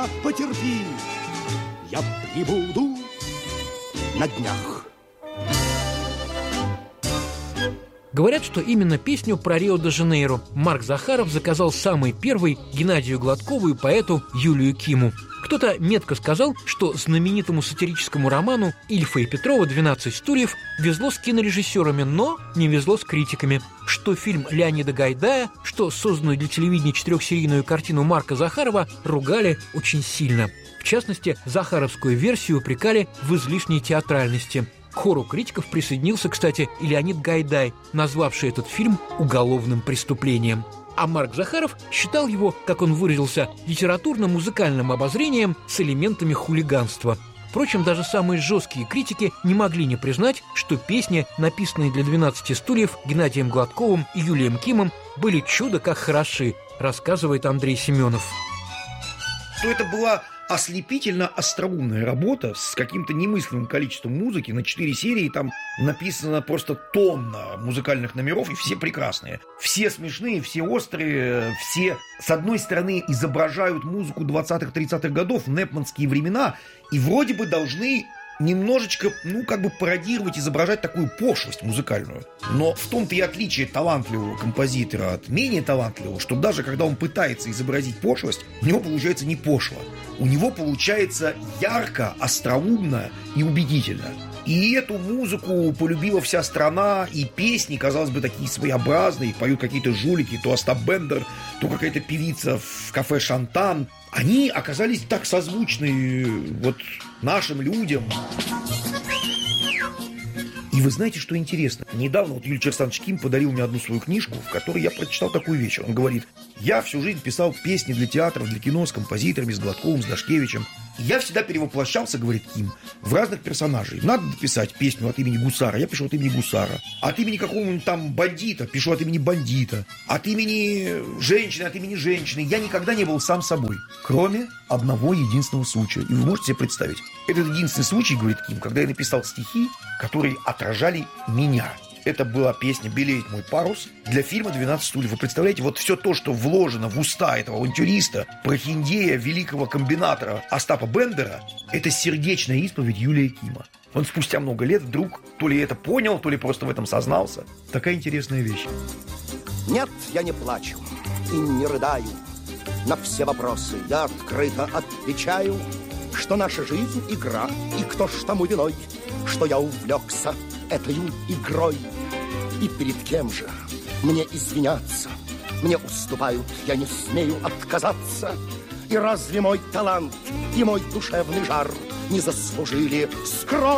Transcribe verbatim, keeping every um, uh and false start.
пока потерпи, я прибуду на днях. Говорят, что именно песню про Рио-де-Жанейро Марк Захаров заказал самый первый Геннадию Гладкову и поэту Юлию Киму. Кто-то метко сказал, что знаменитому сатирическому роману Ильфа и Петрова «двенадцать стульев» везло с кинорежиссерами, но не везло с критиками. Что фильм Леонида Гайдая, что созданную для телевидения четырехсерийную картину Марка Захарова ругали очень сильно. В частности, захаровскую версию упрекали в излишней театральности. К хору критиков присоединился, кстати, и Леонид Гайдай, назвавший этот фильм уголовным преступлением. А Марк Захаров считал его, как он выразился, литературно-музыкальным обозрением с элементами хулиганства. Впрочем, даже самые жесткие критики не могли не признать, что песни, написанные для «двенадцати стульев» Геннадием Гладковым и Юлием Кимом, были чудо как хороши, рассказывает Андрей Семенов. То это была ослепительно остроумная работа с каким-то немыслимым количеством музыки. На четыре серии там написано просто тонна музыкальных номеров, и все прекрасные. Все смешные, все острые, все, с одной стороны, изображают музыку двадцатых-тридцатых годов, непманские времена, и вроде бы должны немножечко, ну, как бы пародировать, изображать такую пошлость музыкальную. Но в том-то и отличие талантливого композитора от менее талантливого, что даже когда он пытается изобразить пошлость, у него получается не пошло. У него получается ярко, остроумно и убедительно. И эту музыку полюбила вся страна, и песни, казалось бы, такие своеобразные, поют какие-то жулики, то Остап Бендер, то какая-то певица в кафе «Шантан». Они оказались так созвучны вот нашим людям. И вы знаете, что интересно? Недавно вот Юлий Александрович Ким подарил мне одну свою книжку, в которой я прочитал такую вещь. Он говорит: я всю жизнь писал песни для театров, для кино с композиторами, с Гладковым, с Дашкевичем. Я всегда перевоплощался, говорит Ким, в разных персонажей. Надо написать песню от имени Гусара, я пишу от имени Гусара. От имени какого-нибудь там бандита, пишу от имени бандита. От имени женщины, от имени женщины. Я никогда не был сам собой, кроме одного единственного случая. И вы можете себе представить, этот единственный случай, говорит Ким, когда я написал стихи, которые отражали меня. Это была песня «Белеет мой парус» для фильма «двенадцать стульев». Вы представляете, вот все то, что вложено в уста этого авантюриста, прохиндея, великого комбинатора Остапа Бендера, это сердечная исповедь Юлия Кима. Он спустя много лет вдруг то ли это понял, то ли просто в этом сознался. Такая интересная вещь. Нет, я не плачу и не рыдаю. На все вопросы я открыто отвечаю, что наша жизнь — игра, и кто ж тому виной, что я увлекся этой игрой. И перед кем же мне извиняться? Мне уступают, я не смею отказаться. И разве мой талант и мой душевный жар не заслужили скромности?